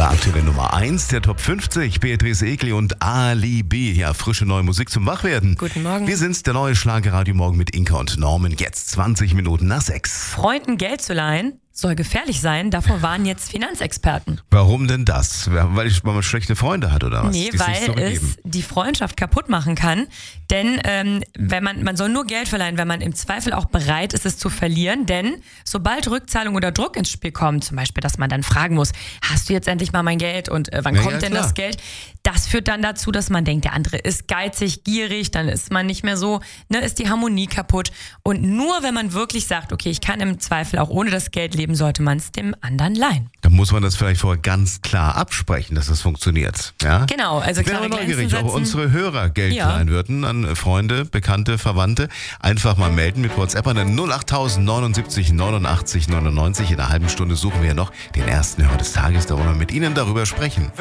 Unsere aktuelle Nummer 1 der Top 50, Beatrice Egli und Ali B. Ja, frische neue Musik zum Wachwerden. Guten Morgen. Wir sind's, der neue Schlagerradio Morgen mit Inka und Norman. Jetzt 20 Minuten nach 6. Freunden Geld zu leihen soll gefährlich sein, davor warnen jetzt Finanzexperten. Warum denn das? Weil man schlechte Freunde hat oder was? Nee, Die es nicht weil zurückgeben? es die Freundschaft kaputt machen kann. Denn wenn man soll nur Geld verleihen, wenn man im Zweifel auch bereit ist, es zu verlieren. Denn sobald Rückzahlung oder Druck ins Spiel kommt, zum Beispiel, dass man dann fragen muss, hast du jetzt endlich mal mein Geld und wann kommt denn klar. das Geld? Das führt dann dazu, dass man denkt, der andere ist geizig, gierig, dann ist man nicht mehr so, ist die Harmonie kaputt. Und nur wenn man wirklich sagt, okay, ich kann im Zweifel auch ohne das Geld leben, sollte man es dem anderen leihen. Dann muss man das vielleicht vorher ganz klar absprechen, dass das funktioniert. Ja? Genau, also Ich bin klare aber Grenzen neugierig, ob setzen. unsere Hörer Geld Ja. leihen würden an Freunde, Bekannte, Verwandte. Einfach mal melden mit WhatsApp an den 08000 79 89 99. In einer halben Stunde suchen wir noch den ersten Hörer des Tages, da wollen wir mit Ihnen darüber sprechen.